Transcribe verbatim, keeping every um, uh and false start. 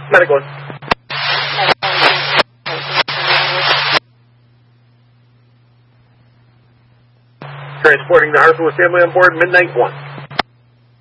Medical. Transporting the Harthwood family on board, midnight one.